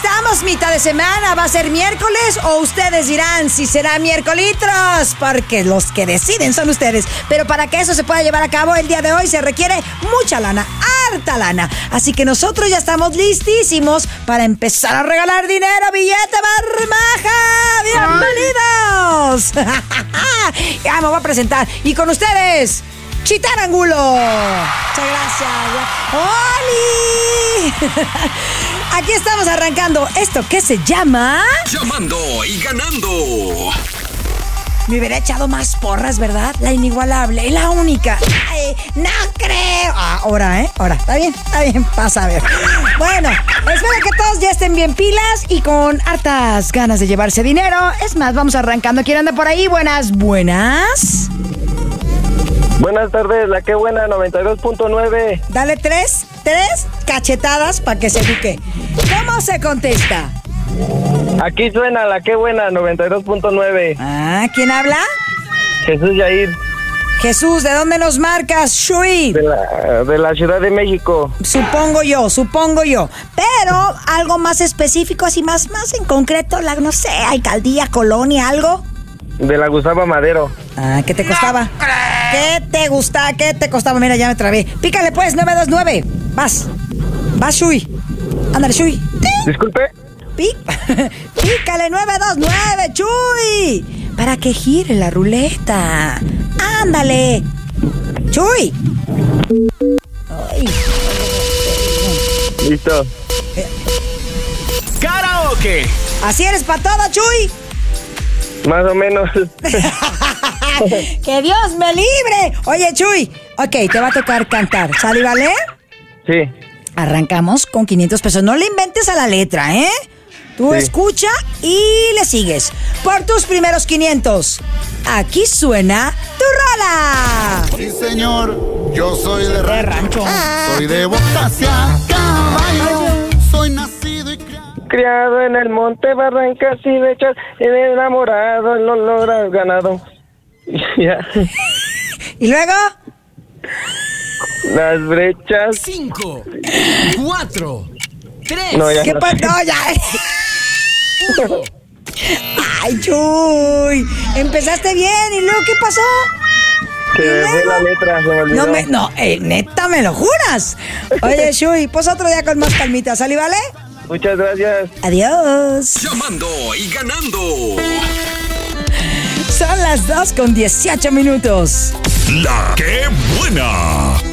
estamos, mitad de semana. ¿Va a ser miércoles o ustedes dirán si será miércolitros? Porque los que deciden son ustedes. Pero para que eso se pueda llevar a cabo el día de hoy se requiere mucha lana, harta lana. Así que nosotros ya estamos listísimos para empezar a regalar dinero, billete, barmaja. ¡Bienvenidos! Ya me voy a presentar. Y con ustedes, Chitán Angulo. Muchas gracias. ¡Oli! Aquí estamos arrancando esto que se llama... Llamando y ganando. Me hubiera echado más porras, ¿verdad? La inigualable, la única. Ay, no creo. Ahora, Ahora, está bien, pasa a ver. Bueno, espero que todos ya estén bien pilas y con hartas ganas de llevarse dinero. Es más, vamos arrancando. ¿Quién anda por ahí? Buenas. Buenas tardes, la que buena, 92.9. Dale tres cachetadas para que se eduque. ¿Cómo se contesta? Aquí suena la que buena, 92.9. ¿Quién habla? Jesús Yair. Jesús, ¿de dónde nos marcas, Shui? De la Ciudad de México. Supongo yo. Pero algo más específico, así más en concreto, no sé, alcaldía, colonia, algo. De la Gustavo Madero. ¿Qué te costaba? ¿Qué te costaba? Mira, ya me trabé. Pícale pues, 929. Vas, Shui. Ándale, Shui. Disculpe. Pícale 929, Chuy, para que gire la ruleta. Ándale, Chuy. Ay. Listo. Karaoke. Así eres para todo, Chuy. Más o menos. ¡Que Dios me libre! Oye, Chuy, ok, te va a tocar cantar. ¿Sale, vale? Sí. Arrancamos con 500 pesos. No le inventes a la letra, ¿eh? Tú escucha y le sigues. Por tus primeros 500. Aquí suena tu rola. Sí, señor, yo soy de rancho. Soy de botas y a caballo. Soy nacido y Criado en el monte, barrancas y lechas, enamorado, lo logras ganado. Ya. ¿Y luego? Las brechas. 5, 4, 3. No, ya. ¿Qué pasó? No, ya. Ay, Chuy. Empezaste bien. ¿Y luego qué pasó? Que me fue la letra, se me olvidó. Neta, ¿me lo juras? Oye, Chuy, pues otro día con más calmita. ¿Sale, vale? Muchas gracias. Adiós. Llamando y ganando. Son las 2:18. La que buena.